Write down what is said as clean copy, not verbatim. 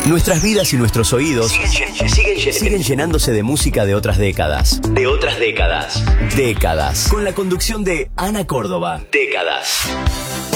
Nuestras vidas y nuestros oídos siguen llenándose de música de otras décadas. Décadas. Con la conducción de Ana Córdoba. Décadas.